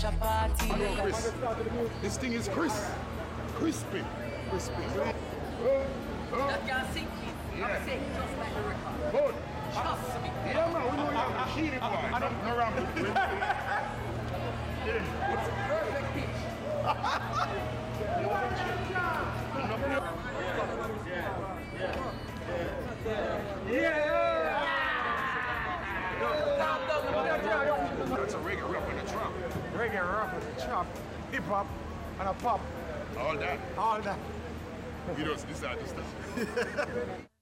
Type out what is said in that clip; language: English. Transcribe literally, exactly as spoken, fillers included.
a party. Hello, Chris. This thing is Chris. Crispy. Crispy. That can't sing, please. Yeah. I'm sick, just like the record. Good. Trust me. Yeah, man, we know you're a machine boy. I don't know around with you. It's perfect pitch. That's a reggae rap and a trap. Reggae rap and a trap, hip hop and a pop, All that. all that. You know, this is this.